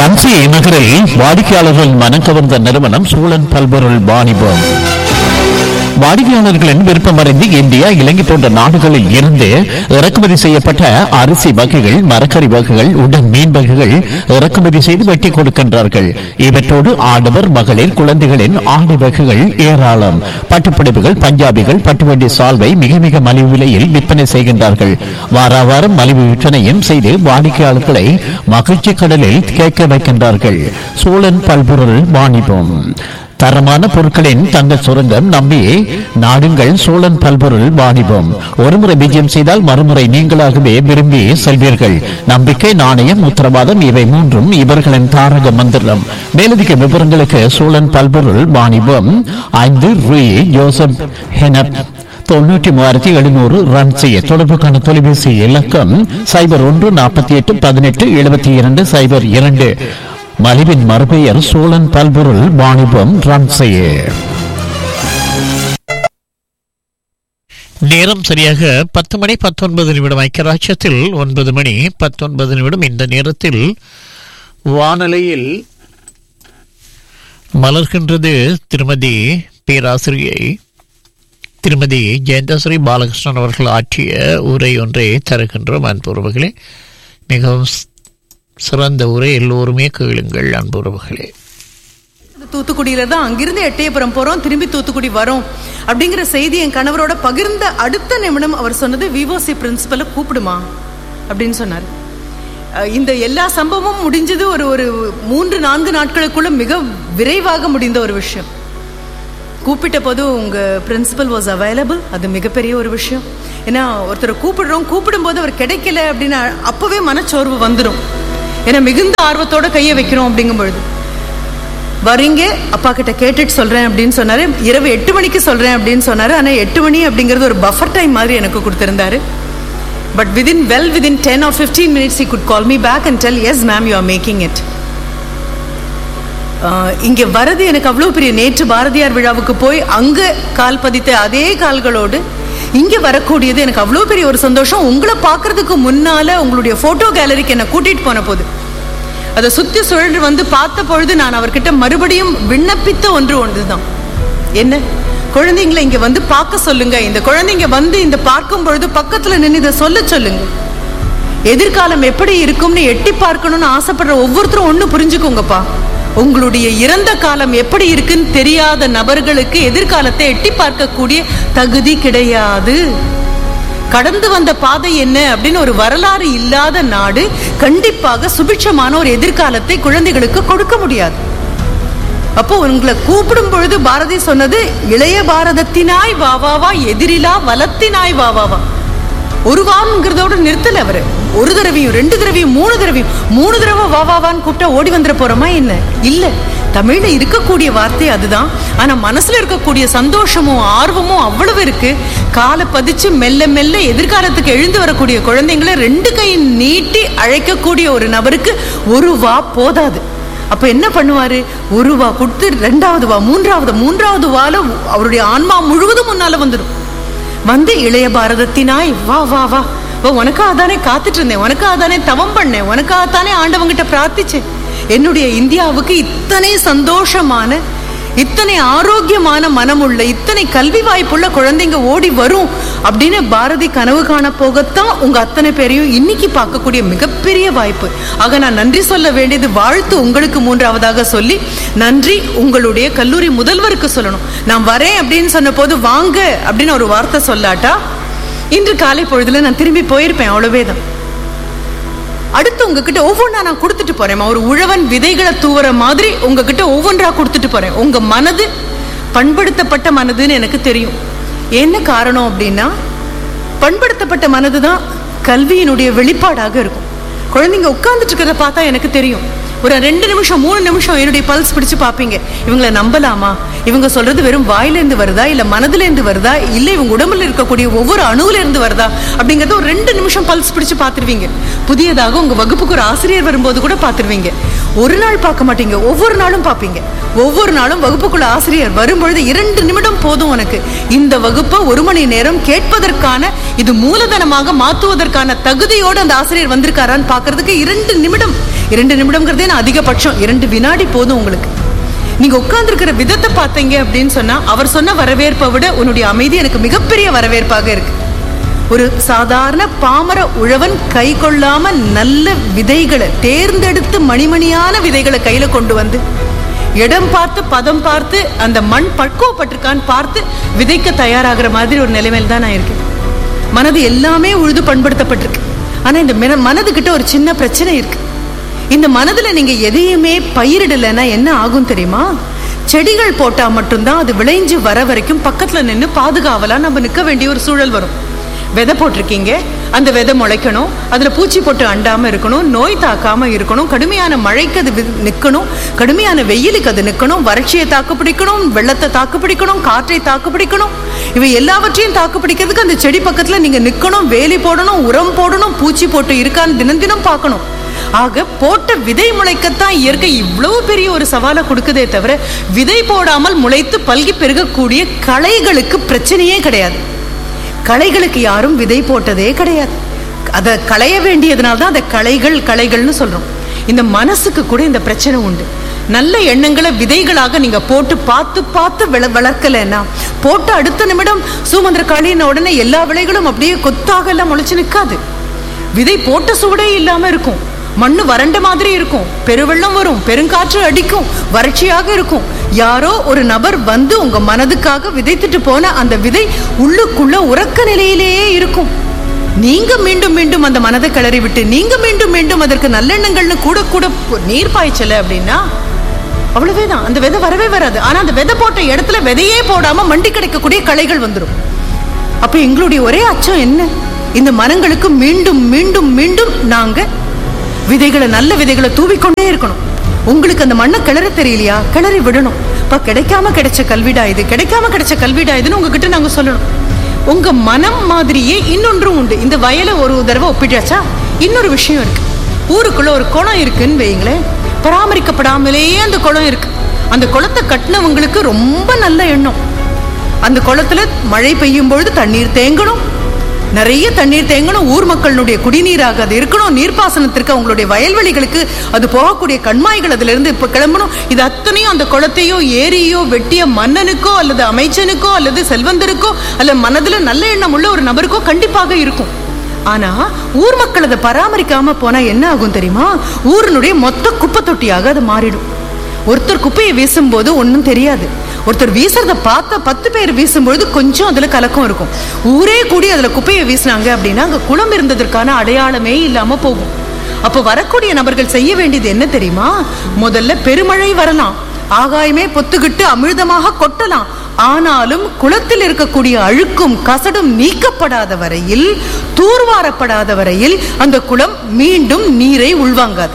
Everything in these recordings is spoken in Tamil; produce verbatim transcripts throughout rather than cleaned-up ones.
ரன்சி நகரில் வாடிக்கையாளர்கள் மனம் கவர்ந்த நிறுவனம் சூழன் பல்பொருள் வாணிபம். வாடிக்கையாளர்களின் விருப்பமறிந்து இந்தியா, இலங்கை போன்ற நாடுகளில் இருந்து இறக்குமதி செய்யப்பட்ட அரிசி வகைகள், மரக்கறி வகைகள், உடன் மீன் வகைகள் இறக்குமதி செய்து வெட்டி கொடுக்கின்றார்கள். இவற்றோடு ஆடவர், மகளிர், குழந்தைகளின் ஆடை வகைகள் ஏராளம். பட்டுப்புடவைகள், பஞ்சாபிகள், பட்டுவண்டி சால்வை மிக மிக மலிவு விலையில் விற்பனை செய்கின்றார்கள். வார வாரம் மலிவு விற்பனையும் செய்து வாடிக்கையாளர்களை மகிழ்ச்சி கடலில் கேட்க வைக்கின்றார்கள். சூழன் பல்பொருள் வாணிபம். தரமான பொருட்களின் தங்க சுரங்கம் நம்பி நாடுங்கள் சோழன் பல்பொருள் வாணிபம். ஒருமுறை விஜயம் செய்தால் மறுமுறை நீங்களாகவே விரும்பி செல்வீர்கள். நம்பிக்கை, நாணயம், உத்தரவாதம் இவை மூன்றும் இவர்களின் தாரக மந்திரம். மேலதிக விவரங்களுக்கு சோழன் பல்பொருள் வாணிபம் ஐந்து ரூ ஜோசப் ஹெனப் தொண்ணூற்றி மூவாயிரத்தி எழுநூறு ரன் செய்ய தொடர்புக்கான தொலைபேசி இலக்கம் சைபர் ஒன்று நாற்பத்தி எட்டு பதினெட்டு எழுபத்தி இரண்டு சைபர் இரண்டு. மலிவின் மறுபெயர் சோழன் பல்பொருள் வாணிபம் ரன் செய்ய. நேரம் சரியாக பத்து மணி பத்தொன்பது நிமிடம். ஐக்கியராட்சியத்தில் ஒன்பது மணி பத்தொன்பது நிமிடம். இந்த நேரத்தில் வானொலியில் மலர்கின்றது திருமதி பேராசிரியை திருமதி ஜெயந்தஸ்ரீ பாலகிருஷ்ணன் அவர்கள் ஆற்றிய உரை ஒன்றை தருகின்றோம். அன்புறவுகளே, மிகவும் சிறந்த உரை, எல்லோருமே கேளுங்கள் அன்புறவுகளே. தூத்துக்குடியில தான் அங்கிருந்து எட்டயபுரம் போறோம், திரும்பி தூத்துக்குடி வரோம் அப்படிங்கிற செய்தி என் கணவரோட பகிர்ந்த அடுத்த நிமிடம் அவர் சொன்னது, விவோசி பிரின்சிபலை கூப்பிடுமா அப்படின்னு சொன்னார். இந்த எல்லா சம்பவமும் முடிஞ்சது ஒரு ஒரு மூன்று நான்கு நாட்களுக்குள்ள மிக விரைவாக முடிந்த ஒரு விஷயம். கூப்பிட்ட போது உங்க பிரின்சிபல் வாஸ் அவைலபிள். அது மிகப்பெரிய ஒரு விஷயம். ஏன்னா ஒருத்தரை கூப்பிடுறோம், கூப்பிடும் போது அவர் கிடைக்கல அப்படின்னா அப்பவே மனச்சோர்வு வந்துடும். ஏன்னா மிகுந்த ஆர்வத்தோட கையை வைக்கிறோம் அப்படிங்கும் பொழுது. வரீங்க, அப்பா கிட்ட கேட்டுட்டு சொல்றேன் அப்படின்னு சொன்னாரு. இரவு எட்டு மணிக்கு சொல்றேன் அப்படின்னு சொன்னாரு. ஆனா எட்டு மணி அப்படிங்கிறது ஒரு பஃபர் டைம் மாதிரி எனக்கு கொடுத்திருந்தாரு. But within well within ten R fifteen minutes he could call me back and tell, yes ma'am, you are making it. இங்க வரது எனக்கு அவ்வளவு பெரிய. நேற்று பாரதியார் விழாவுக்கு போய் அங்க கால் பதித்த அதே கால்களோடு இங்க வரக்கூடியது எனக்கு அவ்வளவு பெரிய ஒரு சந்தோஷம். உங்களை பாக்குறதுக்கு முன்னால உங்களுடைய போட்டோ கேலரிக்கு என்ன கூட்டிட்டு போன போது அதை சுத்தி சுழன்று வந்து பார்த்த பொழுது நான் அவர்கிட்ட மறுபடியும் விண்ணப்பித்த ஒன்று ஒன்றுதான். என்ன, குழந்தைங்களை இங்க வந்து பார்க்க சொல்லுங்க. இந்த குழந்தைங்க வந்து இந்த பார்க்கும் பொழுது பக்கத்துல நின்று இதை சொல்ல சொல்லுங்க. எதிர்காலம் எப்படி இருக்கும்னு எட்டி பார்க்கணும்னு ஆசைப்படுற ஒவ்வொருத்தரும் ஒண்ணு புரிஞ்சுக்கோங்கப்பா. உங்களுடைய இறந்த காலம் எப்படி இருக்குன்னு தெரியாத நபர்களுக்கு எதிர்காலத்தை எட்டி பார்க்கக்கூடிய தகுதி கிடையாது. கடந்து வந்த பாதை என்ன அப்படின்னு ஒரு வரலாறு இல்லாத நாடு கண்டிப்பாக சுபிட்சமான ஒரு எதிர்காலத்தை குழந்தைகளுக்கு கொடுக்க முடியாது. அப்போ உங்களை கூப்பிடும் பொழுது பாரதி சொன்னது, இளைய பாரதத்தினாய் வாவாவா, எதிரிலா வலத்தினாய் வாவாவா. ஒரு வான்ங்கிறதோட நிறுத்தல அவரு. ஒரு தடவையும் ரெண்டு தடவையும் மூணு தடவையும் மூணு தடவை வாவாவான்னு கூப்பிட்டா ஓடி வந்துட போறோமா என்ன? இல்ல, தமிழ்ல இருக்கக்கூடிய வார்த்தை அதுதான். ஆனா மனசுல இருக்கக்கூடிய சந்தோஷமும் ஆர்வமும் அவ்வளவு இருக்கு. காலை பதிச்சு மெல்ல மெல்ல எதிர்காலத்துக்கு எழுந்து வரக்கூடிய குழந்தைங்களை ரெண்டு கை நீட்டி அழைக்கக்கூடிய ஒரு நபருக்கு ஒரு வா போதாது. அப்ப என்ன பண்ணுவாரு? ஒரு வா கொடுத்து ரெண்டாவது வா, மூன்றாவது மூன்றாவது வால அவருடைய ஆன்மா முழுவதும் முன்னால வந்துடும். வந்து இளைய பாரதத்தினாய் வா வா வா, உனக்காக தானே காத்துட்டு இருந்தேன், உனக்காக தானே தவம் பண்ணேன், உனக்காக தானே ஆண்டவங்கிட்ட பிரார்த்திச்சேன். என்னுடைய இந்தியாவுக்கு இத்தனை சந்தோஷமான, இத்தனை ஆரோக்கியமான மனமுள்ள, இத்தனை கல்வி வாய்ப்புள்ள குழந்தைங்க ஓடி வரும் அப்படின்னு பாரதி கனவு காண போகத்தான் உங்க அத்தனை பேரையும் இன்னைக்கு பார்க்கக்கூடிய மிகப்பெரிய வாய்ப்பு. ஆக நான் நன்றி சொல்ல வேண்டியது வாழ்த்து உங்களுக்கு மூன்றாவதாக சொல்லி, நன்றி உங்களுடைய கல்லூரி முதல்வருக்கு சொல்லணும். நான் வரேன் அப்படின்னு சொன்ன போது வாங்க அப்படின்னு ஒரு வார்த்தை சொல்லாட்டா இன்று காலை பொழுதுல நான் திரும்பி போயிருப்பேன். அவ்வளவேதான். அடுத்து உங்ககிட்ட ஒவ்வொன்றா நான் கொடுத்துட்டு போறேன். ஒரு உழவன் விதைகளை தூவற மாதிரி உங்ககிட்ட ஒவ்வொன்றா கொடுத்துட்டு போறேன். உங்க மனது பண்படுத்தப்பட்ட மனதுன்னு எனக்கு தெரியும். என்ன காரணம் அப்படின்னா, பண்படுத்தப்பட்ட மனதுதான் கல்வியினுடைய வெளிப்பாடாக இருக்கும். குழந்தைங்க உட்கார்ந்துட்டு இருக்கிறத பார்த்தா எனக்கு தெரியும். ஒரு ரெண்டு நிமிஷம் மூணு நிமிஷம் என்னுடைய பல்ஸ் பிடிச்சு பார்ப்பீங்க. இவங்களை நம்பலாமா? இவங்க சொல்றது வெறும் வாயிலேருந்து வருதா, இல்ல மனதிலேருந்து வருதா, இல்ல இவங்க உடம்புல இருக்கக்கூடிய ஒவ்வொரு அணுவுல இருந்து வருதா அப்படிங்கறத ஒரு ரெண்டு நிமிஷம் பல்ஸ் பிடிச்சு பார்த்துருவீங்க. புதியதாக உங்க வகுப்புக்கு ஒரு ஆசிரியர் வரும்போது கூட பார்த்துருவீங்க. ஒரு நாள் பார்க்க மாட்டீங்க, ஒவ்வொரு நாளும் பார்ப்பீங்க. ஒவ்வொரு நாளும் வகுப்புக்குள்ள ஆசிரியர் வரும்பொழுது இரண்டு நிமிடம் போதும் உனக்கு இந்த வகுப்பை ஒரு மணி நேரம் கேட்பதற்கான, இது மூலதனமாக மாற்றுவதற்கான தகுதியோடு அந்த ஆசிரியர் வந்திருக்காரான்னு பார்க்கறதுக்கு இரண்டு நிமிடம். இரண்டு நிமிடம்ங்கிறதே நான் அதிகபட்சம் இரண்டு வினாடி போதும் உங்களுக்கு. நீங்க உட்கார்ந்துருக்கிற விதத்தை பார்த்தீங்க அப்படின்னு சொன்னா அவர் சொன்ன வரவேற்பை விட உன்னுடைய அமைதி எனக்கு மிகப்பெரிய வரவேற்பாக இருக்கு. ஒரு சாதாரண பாமர உழவன் கை கொள்ளாம நல்ல விதைகளை தேர்ந்தெடுத்து மணிமணியான விதைகளை கையில கொண்டு வந்து இடம் பார்த்து பதம் பார்த்து அந்த மண் பக்குவப்பட்டிருக்கான்னு பார்த்து விதைக்க தயாராகிற மாதிரி ஒரு நிலைமையில் தான் நான் இருக்கேன். மனது எல்லாமே உழுது பண்படுத்தப்பட்டிருக்கு. ஆனா இந்த மனதுகிட்ட ஒரு சின்ன பிரச்சனை இருக்கு. இந்த மனதுல நீங்க எதையுமே பயிரிடலைன்னா என்ன ஆகும் தெரியுமா? செடிகள் போட்டா மட்டும்தான் அது விளைஞ்சு வர வரைக்கும் பக்கத்துல நின்று பாதுகாவலா நம்ம நிற்க வேண்டிய ஒரு சூழல் வரும். விதை போட்டிருக்கீங்க, அந்த விதை முளைக்கணும், அதுல பூச்சி போட்டு அண்டாம இருக்கணும், நோய் தாக்காம இருக்கணும், கடுமையான மழைக்கு அது நிற்கணும், கடுமையான வெயிலுக்கு அது நிற்கணும், வறட்சியை தாக்கு பிடிக்கணும், வெள்ளத்தை தாக்கு பிடிக்கணும், காற்றை தாக்கு பிடிக்கணும். இவை எல்லாவற்றையும் தாக்கு பிடிக்கிறதுக்கு அந்த செடி பக்கத்துல நீங்க நிற்கணும், வேலி போடணும், உரம் போடணும், பூச்சி போட்டு இருக்கான்னு தினம் தினம் பார்க்கணும். ஆக போட்ட விதை முளைக்கத்தான் இயற்கை இவ்வளவு பெரிய ஒரு சவாலை கொடுக்குதே தவிர விதை போடாமல் முளைத்து பல்கி பெருகக்கூடிய களைகளுக்கு பிரச்சனையே கிடையாது. களைகளுக்கு யாரும் விதை போட்டதே கிடையாது. அதை களைய வேண்டியதுனால்தான் அதை களைகள் களைகள்னு சொல்றோம். இந்த மனசுக்கு கூட இந்த பிரச்சனை உண்டு. நல்ல எண்ணங்களை விதைகளாக நீங்க போட்டு பார்த்து பார்த்து வளர்க்கலன்னா போட்ட அடுத்த நிமிடம் சூமந்திர காளின உடனே எல்லா விளைகளும் அப்படியே கொத்தாக எல்லாம் முளைச்சு நிற்காது. விதை போட்ட சூடே இல்லாம இருக்கும், மண்ணு வறண்ட மாதிரி இருக்கும், பெருவெள்ளம் வரும், பெருங்காற்று அடிக்கும், வறட்சியாக இருக்கும். யாரோ ஒரு நபர் வந்து உங்க மனதுக்காக விதைத்துட்டு போன அந்த விதை உள்ளுக்குள்ள உறக்க நிலையிலேயே இருக்கும். நீங்க மீண்டும் மீண்டும் அந்த மனதை கிளறி விட்டு நீங்க மீண்டும் மீண்டும் அதற்கு நல்லெண்ணங்கள்னு கூட கூட நீர் பாய்ச்சல அப்படின்னா அவ்வளவேதான், அந்த விதை வரவே வராது. ஆனா அந்த விதை போட்ட இடத்துல விதையே போடாம மண்டி கிடைக்கக்கூடிய களைகள் வந்துடும். அப்ப எங்களுடைய ஒரே அச்சம் என்ன? இந்த மரங்களுக்கு மீண்டும் மீண்டும் மீண்டும் நாங்க விதைகளை நல்ல விதைகளை தூவிக்கொண்டே இருக்கணும். உங்களுக்கு அந்த மண்ணை கிளற தெரியலையா, கிளறி விடணும். இப்ப கிடைக்காம கிடைச்ச கல்விடா இது, கிடைக்காம கிடைச்ச கல்விடா இதுன்னு உங்ககிட்ட நாங்க சொல்லணும். உங்க மனம் மாதிரியே இன்னொன்றும் உண்டு. இந்த வயலை ஒரு தடவை ஒப்பிட்டாச்சா, இன்னொரு விஷயம் இருக்கு. ஊருக்குள்ள ஒரு குளம் இருக்குன்னு வைங்களேன், பராமரிக்கப்படாமலேயே அந்த குளம் இருக்கு. அந்த குளத்தை கட்டினவங்களுக்கு ரொம்ப நல்ல எண்ணம். அந்த குளத்துல மழை பெய்யும் பொழுது தண்ணீர் தேங்கணும், நிறைய தண்ணீர் தேங்கணும், ஊர் மக்களுடைய குடிநீராக அது இருக்கணும், நீர்ப்பாசனத்திற்கு அவங்களுடைய வயல்வெளிகளுக்கு அது போகக்கூடிய கண்மாய்கள் அதுல இருந்து இப்ப கிளம்பணும். இது அத்தனையும் அந்த குளத்தையோ ஏரியோ வெட்டிய மன்னனுக்கோ அல்லது அமைச்சனுக்கோ அல்லது செல்வந்தருக்கோ அல்ல மனதுல நல்ல எண்ணம் உள்ள ஒரு நபருக்கோ கண்டிப்பாக இருக்கும். ஆனா ஊர் மக்கள் அதை பராமரிக்காம போனா என்ன ஆகும் தெரியுமா? ஊரினுடைய மொத்த குப்பை தொட்டியாக அது மாறிடும். ஒருத்தர் குப்பையை வீசும் போது ஒன்னும் தெரியாது, ஒருத்தர் வீசுறத பார்த்த பத்து பேர் வீசும்பொழுது கொஞ்சம் அதுல கலக்கம் இருக்கும். ஊரே கூடி அதுல குப்பையை வீசினாங்க அப்படின்னா அங்க குளம் இருந்ததற்கான அடையாளமே இல்லாம போகும். அப்ப வரக்கூடிய நபர்கள் செய்ய வேண்டியது என்ன தெரியுமா? முதல்ல பெருமழை வரலாம், ஆகாயமே பொத்துக்கிட்டு அமிர்தமாக கொட்டலாம், ஆனாலும் குளத்தில் இருக்கக்கூடிய அழுக்கும் கசடும் நீக்கப்படாத வரையில், தூர்வாரப்படாத வரையில் அந்த குளம் மீண்டும் நீரை உள்வாங்காது.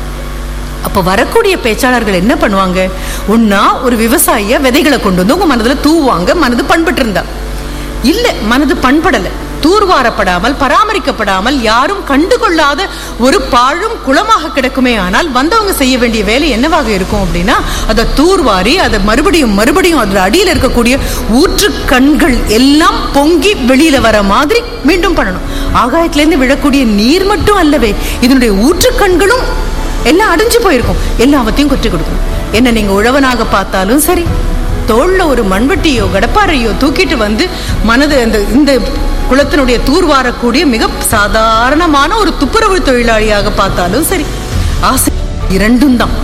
அப்ப வரக்கூடிய பேச்சாளர்கள் என்ன பண்ணுவாங்க? ஒன்னா ஒரு விவசாயிய விதைகளை கொண்டு வந்து உங்க மனதுல தூவாங்க, மனது பண்பட்டு இருந்தா. இல்ல, மனது பண்படல, தூர்வாரப்படாமல் பராமரிக்கப்படாமல் யாரும் கண்டுகொள்ளாத ஒரு பாழும் குளமாக கிடக்குமே. ஆனால் வந்தவங்க செய்ய வேண்டிய வேலை என்னவாக இருக்கும் அப்படின்னா, அதை தூர்வாரி அதை மறுபடியும் மறுபடியும் அதுல அடியில் இருக்கக்கூடிய ஊற்று கண்கள் எல்லாம் பொங்கி வெளியில வர மாதிரி மீண்டும் பண்ணணும். ஆகாயத்திலேருந்து விழக்கூடிய நீர் மட்டும் அல்லவே, இதனுடைய ஊற்று கண்களும் எல்லாம் அடைஞ்சு போயிருக்கும், எல்லாவற்றையும் கொற்றி கொடுக்கும். என்ன நீங்க உழவனாக பார்த்தாலும் சரி, தோல்ல ஒரு மண்வெட்டியோ கடப்பாறையோ தூக்கிட்டு வந்து மனது அந்த இந்த குளத்தினுடைய தூர்வாரக்கூடிய மிக சாதாரணமான ஒரு துப்புரவு தொழிலாளியாக பார்த்தாலும் சரி, ஆசை இரண்டும் தான்.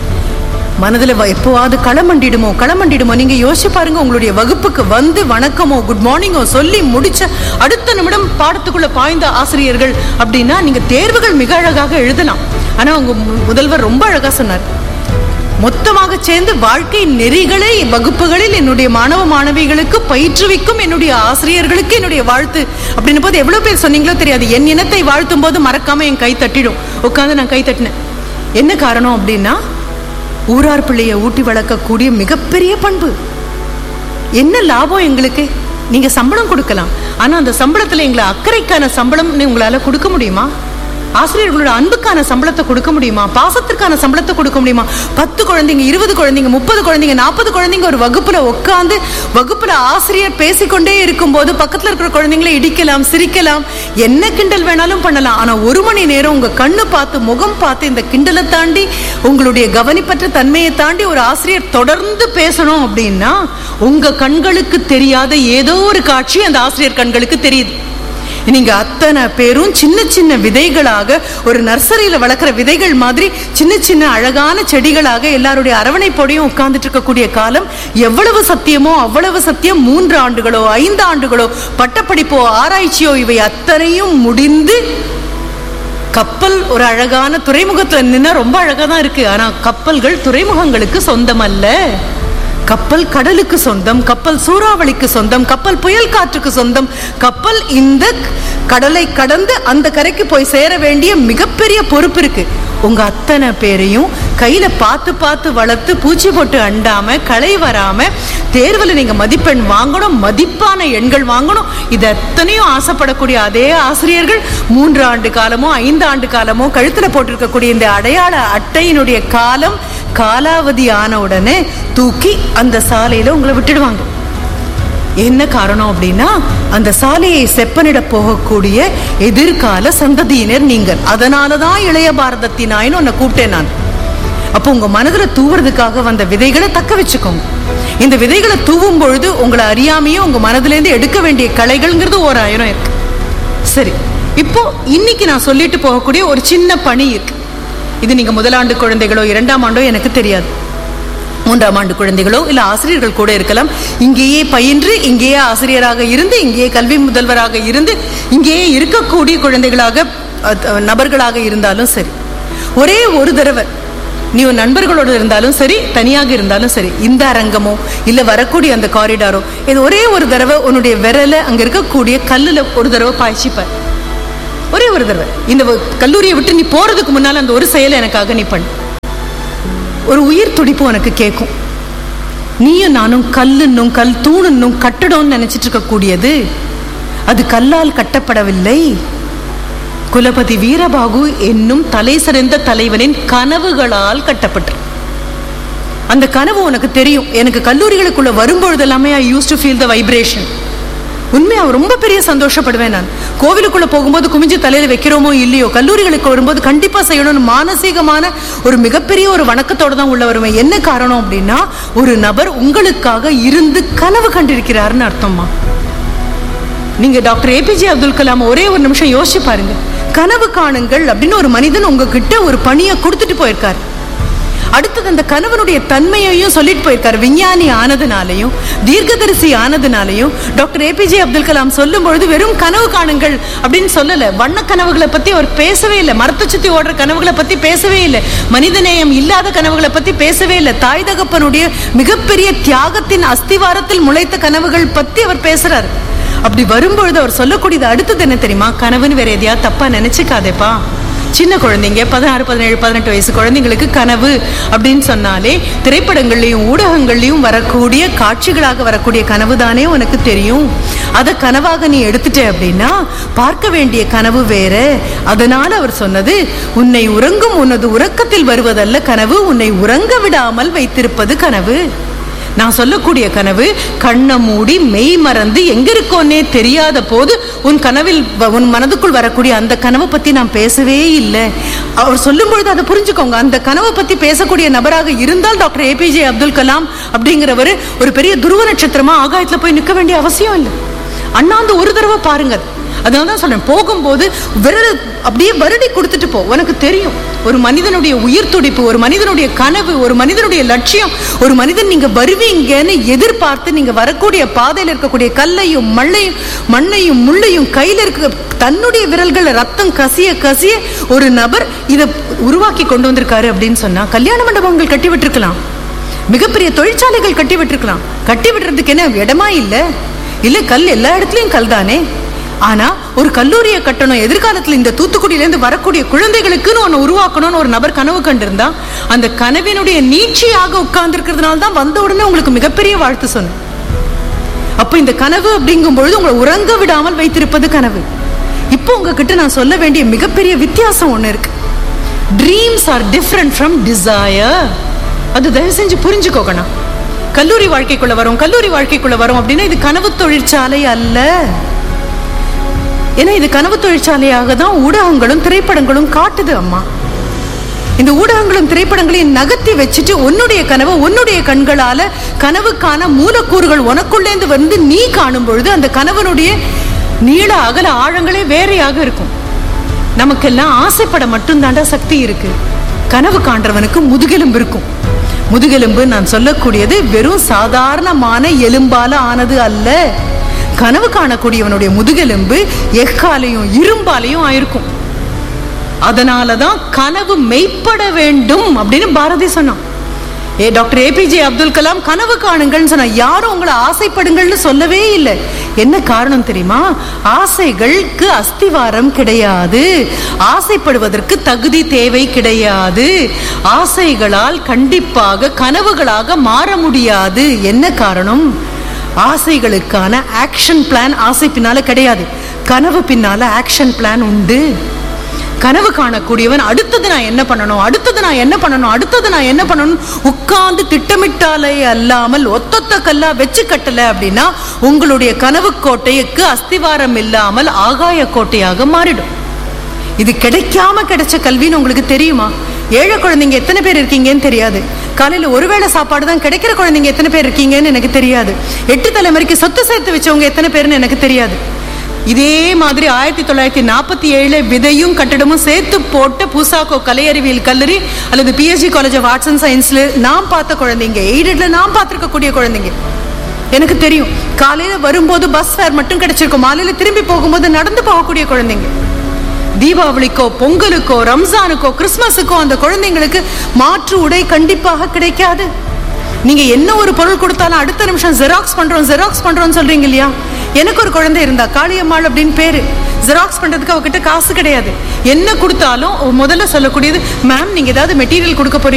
மனதுல எப்போவாது களமண்டிடுமோ களமண்டிடுமோ நீங்க யோசிச்சு பாருங்க. உங்களுடைய வகுப்புக்கு வந்து வணக்கமோ குட் மார்னிங்கோ சொல்லி முடிச்ச அடுத்த நிமிடம் பாடத்துக்குள்ள பாய்ந்த ஆசிரியர்கள் அப்படின்னா நீங்க தேர்வுகள் மிக அழகாக எழுதலாம். ஆனா உங்க முதல்வர் ரொம்ப அழகா சொன்னார், மொத்தமாக சேர்ந்து வாழ்க்கை நெறிகளை வகுப்புகளில் என்னுடைய மாணவ மாணவிகளுக்கு பயிற்றுவிக்கும் என்னுடைய ஆசிரியர்களுக்கு என்னுடைய வாழ்த்து அப்படின்னு போது எவ்வளவு பேர் சொன்னீங்களோ தெரியாது. என் இனத்தை வாழ்த்தும் போது மறக்காம என் கை தட்டிடும். உட்காந்து நான் கை தட்டினேன். என்ன காரணம் அப்படின்னா, ஊரார் பிள்ளையை ஊட்டி வளர்க்கக்கூடிய மிகப்பெரிய பண்பு. என்ன லாபம் எங்களுக்கு? நீங்க சம்பளம் கொடுக்கலாம், ஆனா அந்த சம்பளத்துல எங்களை அக்கறைக்கான சம்பளம் உங்களால கொடுக்க முடியுமா? ஆசிரியர்களோட அன்புக்கான சம்பளத்தை கொடுக்க முடியுமா? பாசத்திற்கான சம்பளத்தை கொடுக்க முடியுமா? பத்து குழந்தைங்க, இருபது குழந்தைங்க, முப்பது குழந்தைங்க, நாற்பது குழந்தைங்க ஒரு வகுப்புல உட்காந்து வகுப்புல ஆசிரியர் பேசிக்கொண்டே இருக்கும் போது பக்கத்துல இருக்கிற குழந்தைங்களை இடிக்கலாம், சிரிக்கலாம், என்ன கிண்டல் வேணாலும் பண்ணலாம். ஆனா ஒரு மணி நேரம் உங்க கண்ணு பார்த்து முகம் பார்த்து இந்த கிண்டலை தாண்டி உங்களுடைய கவனிப்பற்ற தன்மையை தாண்டி ஒரு ஆசிரியர் தொடர்ந்து பேசணும் அப்படின்னா உங்க கண்களுக்கு தெரியாத ஏதோ ஒரு காட்சி அந்த ஆசிரியர் கண்களுக்கு தெரியுது. நீங்க அத்தனை பேரும் சின்ன சின்ன விதைகளாக, ஒரு நர்சரியில வளர்க்கிற விதைகள் மாதிரி சின்ன சின்ன அழகான செடிகளாக எல்லாருடைய அரவணைப்போடையும் உட்கார்ந்துட்டு இருக்கக்கூடிய காலம் எவ்வளவு சத்தியமோ அவ்வளவு சத்தியம். மூன்று ஆண்டுகளோ ஐந்து ஆண்டுகளோ பட்டப்படிப்போ ஆராய்ச்சியோ இவை அத்தனையும் முடிந்து கப்பல் ஒரு அழகான துறைமுகத்துல நின்னா ரொம்ப அழகா தான் இருக்கு. ஆனா கப்பல்கள் துறைமுகங்களுக்கு சொந்தம் அல்ல. கப்பல் கடலுக்கு சொந்தம், கப்பல் சூறாவளிக்கு சொந்தம், கப்பல் புயல் காற்றுக்கு சொந்தம். கப்பல் இந்த கடலை கடந்து அந்த கரைக்கு போய் சேர வேண்டிய மிகப்பெரிய பொறுப்பு இருக்கு. உங்க அத்தனை பேரையும் கையில பார்த்து பார்த்து வளர்த்து பூச்சி போட்டு அண்டாம களை வராம தேர்வுல நீங்க மதிப்பெண் வாங்கணும், மதிப்பான எண்கள் வாங்கணும். இது எத்தனையும் ஆசைப்படக்கூடிய அதே ஆசிரியர்கள் மூன்று ஆண்டு காலமோ ஐந்து ஆண்டு காலமோ கழுத்துல போட்டிருக்கக்கூடிய இந்த அடையாள அட்டையினுடைய காலம் காலாவதி ஆன உடனே தூக்கி அந்த சாலையில உங்களை விட்டுடுவாங்க. என்ன காரணம் அப்படின்னா அந்த சாலையை செப்பனிட போகக்கூடிய எதிர்கால சந்ததியினர் நீங்கள். அதனாலதான் இளைய பாரதத்தினாயின்னு உன்னை கூப்பிட்டேன் நான். அப்போ உங்க மனதுல தூவுறதுக்காக வந்த விதைகளை தக்க வச்சுக்கோங்க. இந்த விதைகளை தூவும் பொழுது உங்களை அறியாமையே உங்க மனதுல இருந்து எடுக்க வேண்டிய கலைகள்ங்கிறது ஒரு ஆயிரம் இருக்கு. சரி, இப்போ இன்னைக்கு நான் சொல்லிட்டு போகக்கூடிய ஒரு சின்ன பணி இருக்கு. இது நீங்க முதலாண்டு குழந்தைகளோ இரண்டாம் ஆண்டோ எனக்கு தெரியாது, மூன்றாம் ஆண்டு குழந்தைகளோ இல்ல ஆசிரியர்கள் கூட இருக்கலாம். இங்கேயே பயின்று இங்கேயே ஆசிரியராக இருந்து இங்கேயே கல்வி முதல்வராக இருந்து இங்கேயே இருக்கக்கூடிய குழந்தைகளாக நபர்களாக இருந்தாலும் சரி, ஒரே ஒரு தடவை நீ உன் நண்பர்களோடு இருந்தாலும் சரி தனியாக இருந்தாலும் சரி, இந்த அரங்கமோ இல்ல வரக்கூடிய அந்த காரிடாரோ இது ஒரே ஒரு தடவை உன்னுடைய விரலை அங்க இருக்கக்கூடிய கல்லுல ஒரு தடவை பாய்ச்சிப்பார். ஒரே ஒரு தடவை இந்த கல்லூரியை விட்டு நீ போறதுக்கு முன்னால அந்த ஒரு செயலை எனக்காக நீ பண்ணு. ஒரு உயிர் துடிப்பு உனக்கு கேட்கும். நீயும் நானும் கல்லுன்னும் கல் தூணுன்னும் கட்டடம்னு நினைச்சிட்டு இருக்க கூடியது அது கல்லால் கட்டப்படவில்லை. குலபதி வீரபாகு என்னும் தலை சிறந்த தலைவனின் கனவுகளால் கட்டப்பட்டு. அந்த கனவு உனக்கு தெரியும். எனக்கு கல்லூரிகளுக்குள்ள வரும்பொழுது எல்லாமே ஐ use to feel the vibration. உண்மையா ரொம்ப பெரிய சந்தோஷப்படுவேன் நான். கோவிலுக்குள்ள போகும்போது குமிஞ்சு தலையில வைக்கிறோமோ இல்லையோ, கல்லூரிகளுக்கு வரும்போது கண்டிப்பா செய்யணும்னு மானசீகமான ஒரு மிகப்பெரிய ஒரு வணக்கத்தோடு தான் உள்ள வருவேன். என்ன காரணம் அப்படின்னா ஒரு நபர் உங்களுக்காக இருந்து கனவு கண்டிருக்கிறாருன்னு அர்த்தமா. நீங்க டாக்டர் ஏபிஜே அப்துல் கலாம் ஒரே ஒரு நிமிஷம் யோசிச்சு பாருங்க. கனவு காணுங்கள் அப்படின்னு ஒரு மனிதன் உங்ககிட்ட ஒரு பணியை கொடுத்துட்டு போயிருக்காரு. அடுத்தது அந்த கனவனுடைய தன்மையையும் சொல்லிட்டு போயிருக்காரு. விஞ்ஞானி ஆனதுனாலையும் தீர்க்கதரிசி ஆனதுனாலையும் டாக்டர் ஏபிஜே அப்துல் கலாம் சொல்லும் பொழுது வெறும் கனவு காணுங்கள் அப்படின்னு சொல்லல. வண்ண கனவுகளை பத்தி அவர் பேசவே இல்லை. மரத்தை சுத்தி ஓடுற கனவுகளை பத்தி பேசவே இல்லை. மனிதநேயம் இல்லாத கனவுகளை பத்தி பேசவே இல்லை. தாய் தகப்பனுடைய மிகப்பெரிய தியாகத்தின் அஸ்திவாரத்தில் முளைத்த கனவுகள் பத்தி அவர் பேசுறாரு. அப்படி வரும்பொழுது அவர் சொல்லக்கூடியது அடுத்தது என்ன தெரியுமா? கனவுன்னு வேற எதையா தப்பா நினைச்சுக்காதேப்பா. சின்ன குழந்தைங்க பதினாறு பதினேழு பதினெட்டு வயசு குழந்தைங்களுக்கு கனவு அப்படின்னு சொன்னாலே திரைப்படங்கள்லையும் ஊடகங்கள்லையும் வரக்கூடிய காட்சிகளாக வரக்கூடிய கனவு தானே உனக்கு தெரியும். அதை கனவாக நீ எடுத்துட்ட அப்படின்னா பார்க்க வேண்டிய கனவு வேற. அதனால அவர் சொன்னது உன்னை உறங்கும் உனது உறக்கத்தில் வருவதல்ல கனவு, உன்னை உறங்க விடாமல் வைத்திருப்பது கனவு. நான் சொல்லக்கூடிய கனவு கண்ணை மூடி மெய் மறந்து எங்க இருக்கோன்னே தெரியாத போது உன் கனவில் உன் மனதுக்குள் வரக்கூடிய அந்த கனவை பத்தி நான் பேசவே இல்லை. அவர் சொல்லும் பொழுது அதை புரிஞ்சுக்கோங்க. அந்த கனவை பத்தி பேசக்கூடிய நபராக இருந்தால் டாக்டர் ஏபிஜே அப்துல் கலாம் அப்படிங்கிறவர் ஒரு பெரிய துருவ நட்சத்திரமா ஆகாயத்துல போய் நிற்க வேண்டிய அவசியம் இல்லை. அண்ணாந்து ஒரு தடவை பாருங்க. அதனாலதான் சொல்றேன், போகும்போது விரல் அப்படியே வருடி கொடுத்துட்டு போ. உனக்கு தெரியும் ஒரு மனிதனுடைய உயிர் துடிப்பு, ஒரு மனிதனுடைய கனவு, ஒரு மனிதனுடைய லட்சியம். ஒரு மனிதன் நீங்க வருவீங்கன்னு எதிர்பார்த்து நீங்க வரக்கூடிய பாதையில் இருக்கக்கூடிய கல்லையும் மண்ணையும் மண்ணையும் முள்ளையும் கையில இருக்க தன்னுடைய விரல்கள் ரத்தம் கசிய கசிய ஒரு நபர் இதை உருவாக்கி கொண்டு வந்திருக்காரு அப்படின்னு சொன்னா கல்யாண மண்டபங்கள் கட்டி விட்டுருக்கலாம், மிகப்பெரிய தொழிற்சாலைகள் கட்டி விட்டுருக்கலாம். கட்டி விடுறதுக்கு என்ன இடமா இல்லை? இல்ல கல் எல்லா இடத்துலயும் கல் தானே. ஆனா ஒரு கல்லூரியை கட்டணும், எதிர்காலத்துல இந்த தூத்துக்குடியில இருந்து வரக்கூடிய குழந்தைகளுக்குன்னு ஒன்னு உருவாக்கணும்னு ஒரு நபர் கனவு கண்டிருந்தா அந்த கனவினுடைய நீட்சியாக உட்கார்ந்து இருக்கிறதுனால தான் வந்த உடனே உங்களுக்கு மிகப்பெரிய வாழ்த்து சொன்னேன். அப்ப இந்த கனவு அப்படிங்கும் பொழுது உங்களை உறங்க விடாமல் வைத்திருப்பது கனவு. இப்போ உங்ககிட்ட நான் சொல்ல வேண்டிய மிகப்பெரிய வித்தியாசம் ஒண்ணு இருக்கு. Dreams R different from desire. அது தயவு செஞ்சு புரிஞ்சுக்கோங்கண்ணா. கல்லூரி வாழ்க்கைக்குள்ள வரும் கல்லூரி வாழ்க்கைக்குள்ள வரும் அப்படின்னா இது கனவு தொழிற்சாலை அல்ல. ஏன்னா இது கனவு தொழிற்சாலையாக தான் ஊடகங்களும் திரைப்படங்களும் காட்டுது அம்மா. இந்த ஊடகங்களும் திரைப்படங்களையும் நகர்த்தி வச்சுட்டு உன்னுடைய கனவு உன்னுடைய கண்களால கனவுக்கான மூலக்கூறுகள் உனக்குள்ளேந்து வந்து நீ காணும் பொழுது அந்த கனவனுடைய நீள அகல ஆழங்களே வேறையாக இருக்கும். நமக்கெல்லாம் ஆசைப்பட மட்டும் தாண்டா சக்தி இருக்கு. கனவு காண்றவனுக்கு முதுகெலும்பு இருக்கும். முதுகெலும்பு நான் சொல்லக்கூடியது வெறும் சாதாரணமான எலும்பால ஆனது அல்ல. கனவு காணக்கூடியவனுடைய முதுகெலும்பு எக்காலையும் இரும்பாலையும் ஆயிருக்கும். அதனாலதான் கனவு மெய்ப்பட வேண்டும் அப்படின்னு பாரதி சொன்னான். ஏ டாக்டர் ஏபிஜே அப்துல் கலாம் கனவு காணுங்கள்னு சொன்னா, யாரும் உங்களை ஆசைப்படுங்கள்னு சொல்லவே இல்லை. என்ன காரணம் தெரியுமா? ஆசைகளுக்கு அஸ்திவாரம் கிடையாது. ஆசைப்படுவதற்கு தகுதி தேவை கிடையாது. ஆசைகளால் கண்டிப்பாக கனவுகளாக மாற முடியாது. என்ன காரணம்? ஆசைகளுக்கான ஆக்ஷன் பிளான் ஆசை பின்னால கிடையாது. கனவு பின்னால ஆக்ஷன் பிளான் உண்டு. கனவு காணக்கூடியவன் அடுத்தது நான் என்ன பண்ணணும் அடுத்தது நான் என்ன பண்ணணும் அடுத்தது நான் என்ன பண்ணணும் உட்கார்ந்து திட்டமிட்டாலே அல்லாமல் ஒத்தொத்த கல்லா வச்சு கட்டல அப்படின்னா உங்களுடைய கனவு கோட்டைக்கு அஸ்திவாரம் இல்லாமல் ஆகாய கோட்டையாக மாறிடும். இது கிடைக்காம கிடைச்ச கல்வின்னு உங்களுக்கு தெரியுமா? ஏழை குழந்தைங்க எத்தனை பேர் இருக்கீங்கன்னு தெரியாது. காலையில ஒருவேளை சாப்பாடு தான் கிடைக்கிற குழந்தைங்க எத்தனை பேர் இருக்கீங்கன்னு எனக்கு தெரியாது. எட்டு தலைமுறைக்கு சொத்து சேர்த்து வச்சவங்க எத்தனை பேர்னு எனக்கு தெரியாது. இதே மாதிரி ஆயிரத்தி தொள்ளாயிரத்தி நாற்பத்தி ஏழுல விதையும் கட்டிடமும் சேர்த்து போட்ட பூசாக்கோ கலை அறிவியல் கல்லூரி அல்லது PSG college of arts and சயின்ஸ்ல நான் பார்த்த குழந்தைங்க, எய்டட்ல நான் பார்த்திருக்கக்கூடிய குழந்தைங்க எனக்கு தெரியும். காலையில வரும்போது பஸ் ஃபேர் மட்டும் கிடைச்சிருக்கும். மாலையில திரும்பி போகும்போது நடந்து போகக்கூடிய குழந்தைங்க. தீபாவளிக்கோ பொங்கலுக்கோ ரம்ஜானுக்கோ கிறிஸ்துமஸுக்கோ அந்த குழந்தைங்களுக்கு மாற்று உடை கண்டிப்பாக கிடைக்காது. நீங்க என்ன ஒரு பொருள் கொடுத்தாலும் அடுத்த நிமிஷம் ஜெராக்ஸ் பண்றோம் ஜெராக்ஸ் பண்றோம்னு சொல்றீங்க இல்லையா? எனக்கு ஒரு குழந்தை இருந்தா, காளியம்மாள் அப்படின்னு பேரு. ஜெராக்ஸ் பண்றதுக்கு அவகிட்ட காசு கிடையாது. என்ன கொடுத்தாலும் முதல்ல சொல்லக்கூடியது, மேம் நீங்க ஏதாவது மெட்டீரியல் கொடுக்க போறீங்க